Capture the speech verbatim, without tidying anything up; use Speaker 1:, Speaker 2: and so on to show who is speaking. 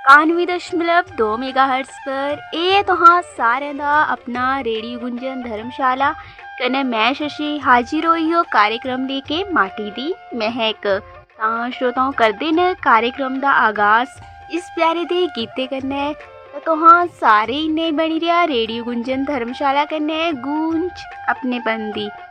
Speaker 1: कानवे दशमलव दो मेगाहर्ट्ज पर ਇਹ ਤੁਹਾਂ ਸਾਰਿਆਂ ਦਾ अपना रेडियो गुंजन धर्मशाला कने मैं शशि हाजिर होई हो कार्यक्रम लेके माटी दी महक। तां श्रोताओं करदे न कार्यक्रम दा आगाज इस प्यारे दे गीते कन्नै। तां तुहां सारे इन्ने बनी रेहा रेडियो गुंजन धर्मशाला कन्नै गूंज अपनेपन दी।